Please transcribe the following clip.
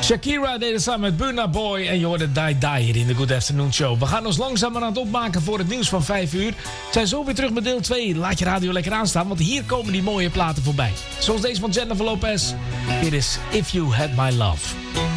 Shakira deed het samen met Burna Boy en je hoorde Die Die hier in de Good Afternoon Show. We gaan ons langzaam aan het opmaken voor het nieuws van 5 uur. We zijn zo weer terug met deel 2. Laat je radio lekker aanstaan, want hier komen die mooie platen voorbij. Zoals deze van Jennifer Lopez. Dit is If You Had My Love.